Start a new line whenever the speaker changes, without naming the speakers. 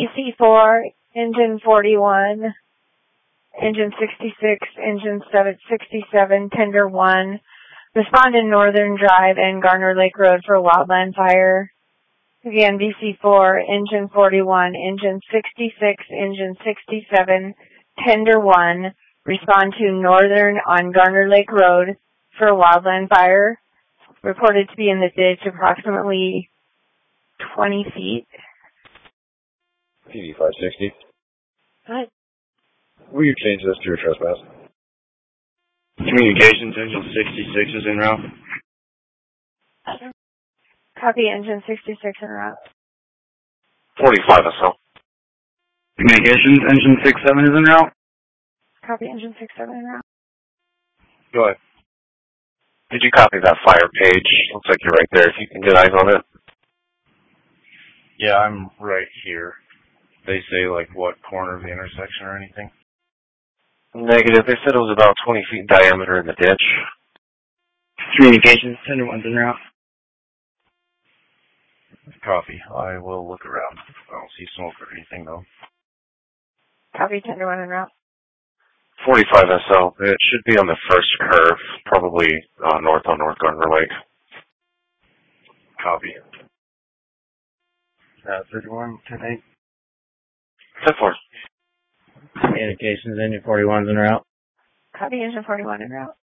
DC4, engine 41, engine 66, engine 767, tender 1. Respond in Northern Drive and Garner Lake Road for wildland fire. Again, DC4, engine 41, engine 66, engine 67, tender 1. Respond to Northern on Garner Lake Road for wildland fire. Reported to be in the ditch approximately 20 feet.
PD 560.
What?
Will you change this to a trespass?
Communications, engine 66 is en route.
Copy, engine 66 en route.
45 SL. Communications, engine 67 is en route.
Copy, engine 67 en route.
Go ahead. Did you copy that fire page? Looks like you're right there, if you can get eyes on it.
Yeah, I'm right here. They say, like, what corner of the intersection or anything?
Negative. They said it was about 20 feet in diameter in the ditch. Communications, tender 1's en route.
Copy. I will look around. I don't see smoke or anything, though.
Copy, tender 1 en route.
45 SL. It should be on the first curve, probably north on North Garner Lake.
Copy.
31, 10-8.
10-4.
Communications, engine 41's en route.
Copy, engine 41 en route.